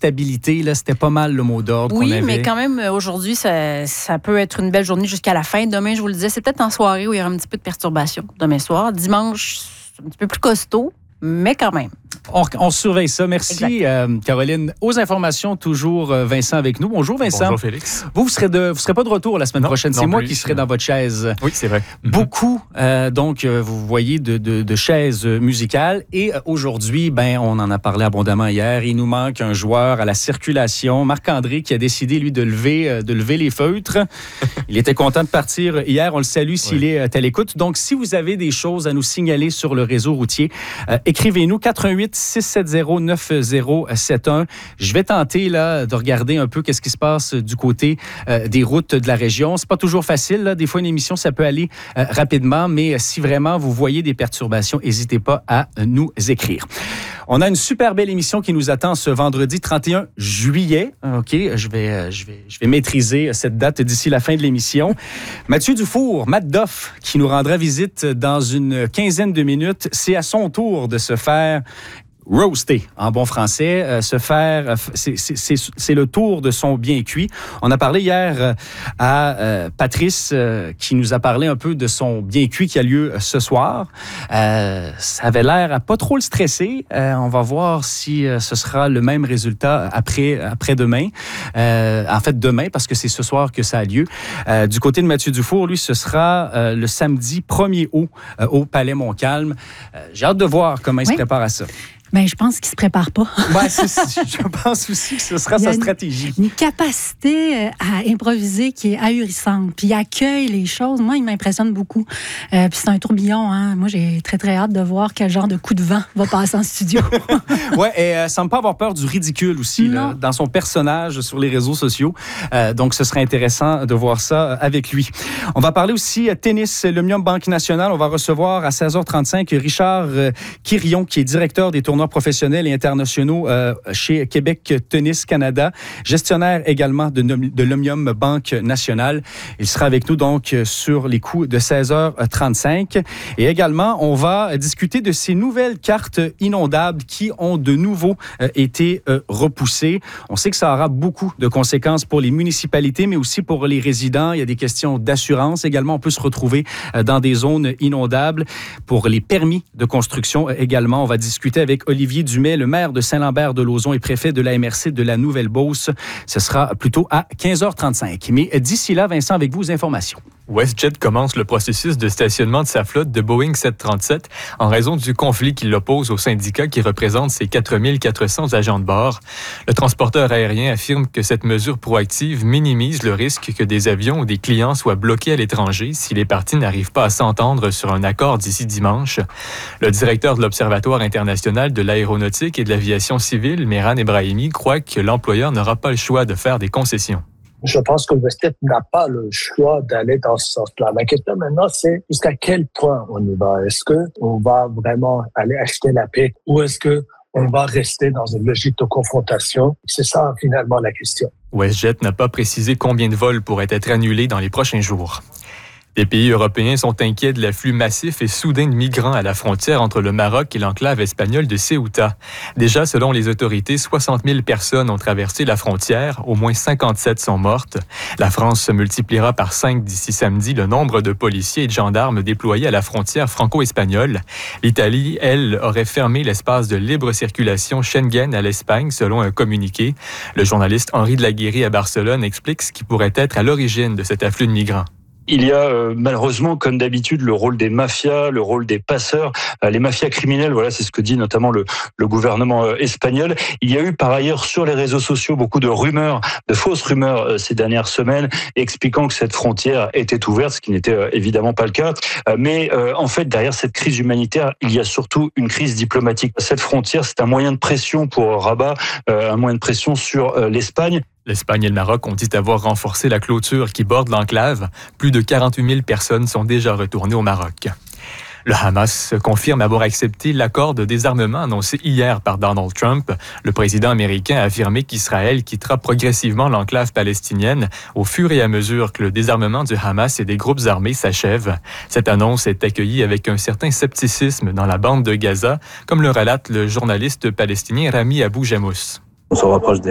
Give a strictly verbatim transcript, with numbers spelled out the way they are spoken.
instabilité, là, c'était pas mal le mot d'ordre oui, qu'on avait. Oui, mais quand même, aujourd'hui, ça, ça peut être une belle journée jusqu'à la fin. Demain, je vous le disais, c'est peut-être en soirée où il y aura un petit peu de perturbation. Demain soir. Dimanche, c'est un petit peu plus costaud, mais quand même. On, on surveille ça. Merci, euh, Caroline. Aux informations, toujours euh, Vincent avec nous. Bonjour, Vincent. Bonjour, Félix. Vous, vous serez, de, vous serez pas de retour la semaine non, prochaine. C'est moi plus. qui serai dans votre chaise. Oui, c'est vrai. Beaucoup, euh, donc, euh, vous voyez, de, de, de chaises musicales. Et euh, aujourd'hui, ben, on en a parlé abondamment hier. Il nous manque un joueur à la circulation, Marc-André, qui a décidé, lui, de lever, euh, de lever les feutres. Il était content de partir hier. On le salue s'il oui. est à l'écoute. Donc, si vous avez des choses à nous signaler sur le réseau routier, euh, écrivez-nous quatre un huit six sept zéro neuf zéro sept un. Je vais tenter là, de regarder un peu qu'est-ce qui se passe du côté euh, des routes de la région. C'est pas toujours facile. Là. Des fois, une émission, ça peut aller euh, rapidement, mais si vraiment vous voyez des perturbations, n'hésitez pas à nous écrire. On a une super belle émission qui nous attend ce vendredi trente et un juillet. OK, je vais, je vais, je vais maîtriser cette date d'ici la fin de l'émission. Mathieu Dufour, Matt Doff, qui nous rendra visite dans une quinzaine de minutes. C'est à son tour de se faire roaster, en bon français, euh, se faire, euh, c'est, c'est, c'est, c'est le tour de son bien cuit. On a parlé hier euh, à euh, Patrice euh, qui nous a parlé un peu de son bien cuit qui a lieu euh, ce soir. Euh, ça avait l'air à pas trop le stresser. Euh, on va voir si euh, ce sera le même résultat après, après-demain. Euh, en fait, demain, parce que c'est ce soir que ça a lieu. Euh, du côté de Mathieu Dufour, lui, ce sera euh, le samedi premier août euh, au Palais Montcalm. Euh, j'ai hâte de voir comment il oui. se prépare à ça. Bien, je pense qu'il ne se prépare pas. Ouais, c'est, c'est, je pense aussi que ce sera sa stratégie. Une, une capacité à improviser qui est ahurissante. Puis il accueille les choses. Moi, il m'impressionne beaucoup. Euh, puis c'est un tourbillon. Hein. Moi, j'ai très, très hâte de voir quel genre de coup de vent va passer en studio. Oui, et euh, semble pas avoir peur du ridicule aussi là, dans son personnage sur les réseaux sociaux. Euh, donc, ce serait intéressant de voir ça avec lui. On va parler aussi à tennis, l'Omnium Banque Nationale. On va recevoir à seize heures trente-cinq Richard euh, Quirion, qui est directeur des tournois professionnels et internationaux euh, chez Québec Tennis Canada, gestionnaire également de, de l'Omnium Banque Nationale. Il sera avec nous donc sur les coups de seize heures trente-cinq. Et également, on va discuter de ces nouvelles cartes inondables qui ont de nouveau euh, été euh, repoussées. On sait que ça aura beaucoup de conséquences pour les municipalités, mais aussi pour les résidents. Il y a des questions d'assurance également. On peut se retrouver euh, dans des zones inondables. Pour les permis de construction euh, également, on va discuter avec Olivier Dumais, le maire de Saint-Lambert-de-Lauzon et préfet de la M R C de la Nouvelle-Beauce. Ce sera plutôt à quinze heures trente-cinq. Mais d'ici là, Vincent, avec vous, les informations. WestJet commence le processus de stationnement de sa flotte de Boeing sept cent trente-sept en raison du conflit qui l'oppose au syndicat qui représente ses quatre mille quatre cents agents de bord. Le transporteur aérien affirme que cette mesure proactive minimise le risque que des avions ou des clients soient bloqués à l'étranger si les parties n'arrivent pas à s'entendre sur un accord d'ici dimanche. Le directeur de l'Observatoire international de l'aéronautique et de l'aviation civile, Mehran Ebrahimi, croit que l'employeur n'aura pas le choix de faire des concessions. Je pense que WestJet n'a pas le choix d'aller dans ce sens-là. La question maintenant, c'est jusqu'à quel point on y va. Est-ce qu'on va vraiment aller acheter la paix ou est-ce qu'on va rester dans une logique de confrontation? C'est ça, finalement, la question. WestJet n'a pas précisé combien de vols pourraient être annulés dans les prochains jours. Les pays européens sont inquiets de l'afflux massif et soudain de migrants à la frontière entre le Maroc et l'enclave espagnole de Ceuta. Déjà, selon les autorités, soixante mille personnes ont traversé la frontière, au moins cinquante-sept sont mortes. La France se multipliera par cinq d'ici samedi le nombre de policiers et de gendarmes déployés à la frontière franco-espagnole. L'Italie, elle, aurait fermé l'espace de libre circulation Schengen à l'Espagne, selon un communiqué. Le journaliste Henri de la Guérie à Barcelone explique ce qui pourrait être à l'origine de cet afflux de migrants. Il y a euh, malheureusement, comme d'habitude, le rôle des mafias, le rôle des passeurs, euh, les mafias criminelles. Voilà, c'est ce que dit notamment le, le gouvernement euh, espagnol. Il y a eu par ailleurs sur les réseaux sociaux beaucoup de rumeurs, de fausses rumeurs euh, ces dernières semaines, expliquant que cette frontière était ouverte, ce qui n'était euh, évidemment pas le cas. Euh, mais euh, en fait, derrière cette crise humanitaire, il y a surtout une crise diplomatique. Cette frontière, c'est un moyen de pression pour Rabat, euh, un moyen de pression sur euh, l'Espagne. L'Espagne et le Maroc ont dit avoir renforcé la clôture qui borde l'enclave. Plus de quarante-huit mille personnes sont déjà retournées au Maroc. Le Hamas confirme avoir accepté l'accord de désarmement annoncé hier par Donald Trump. Le président américain a affirmé qu'Israël quittera progressivement l'enclave palestinienne au fur et à mesure que le désarmement du Hamas et des groupes armés s'achève. Cette annonce est accueillie avec un certain scepticisme dans la bande de Gaza, comme le relate le journaliste palestinien Rami Abou Jamous. On se rapproche des